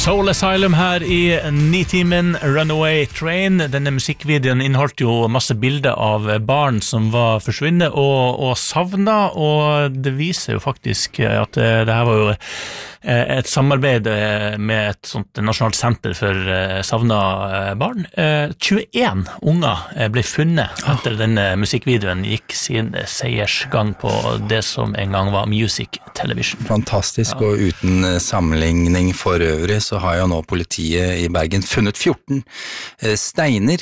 Soul Asylum her i Nitimen Runaway Train. Denne musikkvideoen inneholdt jo masse bilder av barn som var forsvunnet og savnet, og det viser jo faktisk at det her var jo et samarbeid med et sånt nasjonalt senter for savnet barn. 21 unger ble funnet etter denne musikkvideoen gikk sin seiersgang på det som en gang var Music Television. Fantastisk, og uten sammenligning for øvrig så har jo nå politiet i Bergen funnet 14 steiner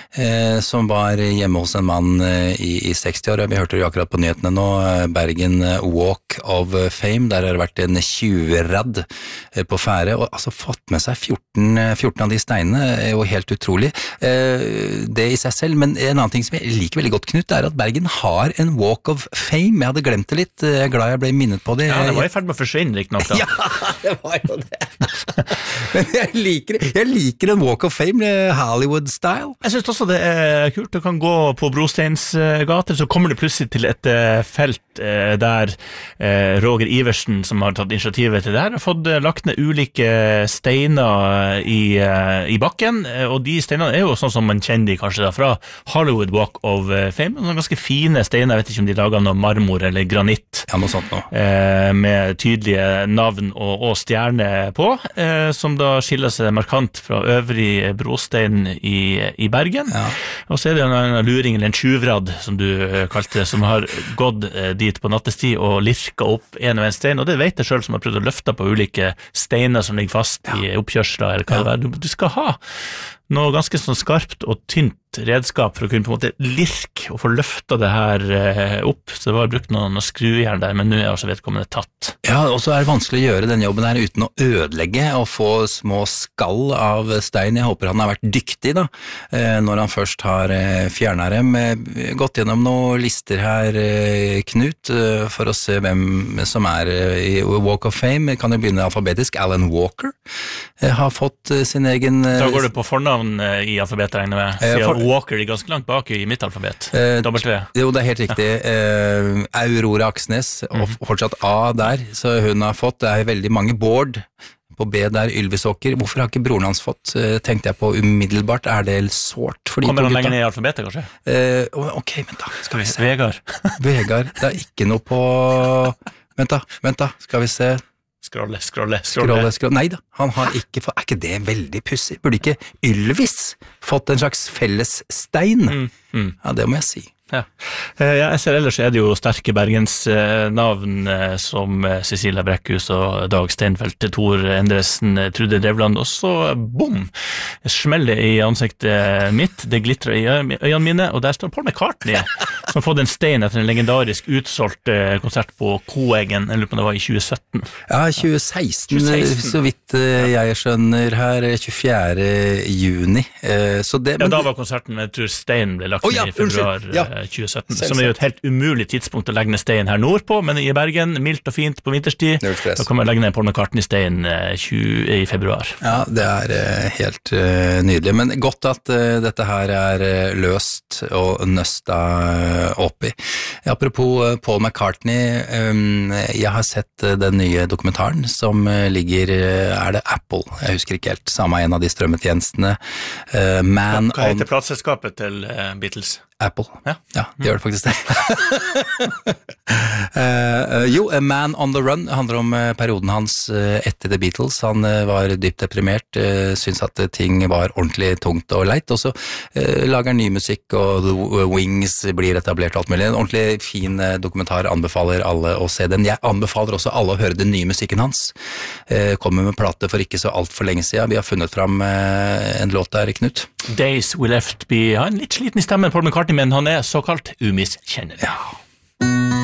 som var hjemme hos en mann i 60 år. Vi hørte jo akkurat på nyhetene nå, Bergen Walk of Fame, der har det vært en 20-radd på fære, og altså fått med seg 14 av de steinene er jo helt utrolig. Det i seg selv, men en annen ting som jeg liker veldig godt, Knut, er at Bergen har en Walk of Fame. Jeg hadde glemt det litt, jeg er glad jeg ble minnet på det. Ja, det var i ferd med å forsvinne, ikke nok da. Ja, det var jo det. Men jeg liker en Walk of Fame, Hollywood-style. Jeg synes også det er kult. Du kan gå på Brosteins gater, så kommer du plutselig til et felt der Roger Iversen, som har tatt initiativet til det her, har fått lagt ned ulike steiner i bakken, og de steinene er jo sånn som man kjenner de kanskje da, fra Hollywood Walk of Fame. Noen ganske fine steiner, jeg vet ikke om de lager noe marmor eller granitt. Ja, noe sånt nå. Med tydelige navn og stjerne på, som da skiller seg markant fra øvrig brostein i Bergen. Ja. Og så er det en luring, eller en tjuvradd, som du kalte det, som har gått dit på nattestid og lirka opp en og en stein, og det vet jeg selv som har prøvd å løfte på ulike steiner som ligger fast i oppkjørsler, eller hva det er. Du skal ha noe ganske sånn skarpt og tynt redskap for å kunne på en måte lirke og få løfta det her opp, så det var brukt noen skrujern der, men nå er altså vedkommende tatt. Ja, og så er det vanskelig å gjøre den jobben her uten å ødelegge og få små skall av stein. Jeg håper han har vært dyktig da, når han først har fjernet dem. Gått gjennom noen lister her, Knut, for å se hvem som er i Walk of Fame. Kan jo begynne alfabetisk. Alan Walker har fått sin egen... Da går det på fornavn i alfabetet, regner jeg med. Walker er ganske langt bak i mitt alfabet. W. Jo, det er helt riktig. Aurora Aksnes, og fortsatt A der, så hun har fått, det er veldig mange. Bård på B der, Ylvisåker. Hvorfor har ikke broren hans fått? Tenkte jeg på umiddelbart. Er det sårt? Kommer han lenger ned i alfabetet, kanskje? Ok, vent da. Skal vi se. Vegard. Vegard, det er ikke noe på... Vent da. Skal vi se... Skrolle. Neida, han har ikke fått... Er ikke det veldig pussig? Burde ikke Ylvis fått en slags felles stein? Ja, det må jeg si. Ja. Jeg ser ellers er det jo sterke Bergens navn som Cecilia Brekkhus og Dag Steinfeld, Tor Endresen, Trude Drevland, og så boom, smeller i ansiktet mitt, det glitrer i øynene mine, og der står Paul McCartney, som har fått en stein etter en legendarisk utsolgt konsert på Koeggen, jeg lurer på om det var i 2017. Ja, 2016. Så vidt jeg skjønner her, 24. juni. Så det, ja, da var konserten, jeg tror steinen ble lagt ned i februar 2017, som er jo et helt umulig tidspunkt å legge ned stein her nordpå, men i Bergen, mildt og fint på vinterstid, da kan man legge ned Paul McCartney-stein i februar. Ja, det er helt nydelig, men godt at dette her er løst og nøsta opp i. Apropos Paul McCartney, jeg har sett den nye dokumentaren som ligger, er det Apple? Jeg husker ikke helt, samme en av de strømmetjenestene. Hva heter plateselskapet til Beatles? Apple. Ja, det gjør det faktisk det. Jo, A Man on the Run handler om perioden hans etter The Beatles. Han var dypt deprimert, syntes at ting var ordentlig tungt og leit, og så lager han ny musikk, og The Wings blir etablert og alt mulig. En ordentlig fin dokumentar, anbefaler alle å se den. Jeg anbefaler også alle å høre den nye musikken hans. Kommer med plate for ikke så alt for lenge siden. Vi har funnet fram en låt der, Knut. Days We Left Behind. Litt sliten i stemmen, Paul McCartney, men han er såkalt umiskjennelig. Ja.